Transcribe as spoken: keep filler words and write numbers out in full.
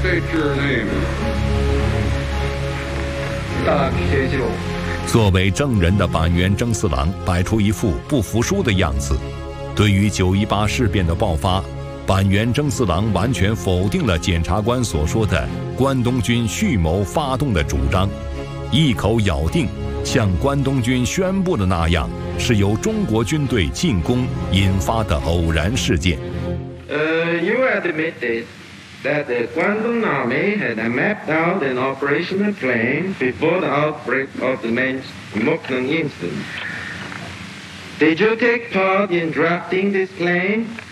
state your name. 大铁九。 作为证人的板垣征四郎摆出一副不服输的样子。对于九一八事变的爆发，板垣征四郎完全否定了检察官所说的关东军蓄谋发动的主张，一口咬定像关东军宣布的那样，是由中国军队进攻引发的偶然事件。 Uh, you admitted that the Guangdong Army had mapped out an operational plan before the outbreak of the Moknong incident. Did you take part in drafting this plan?